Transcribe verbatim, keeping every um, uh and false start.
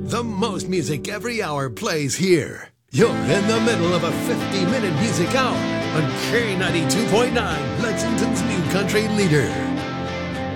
The most music every hour plays here. You're in the middle of a fifty-minute music hour on K ninety-two point nine, Lexington's new country leader.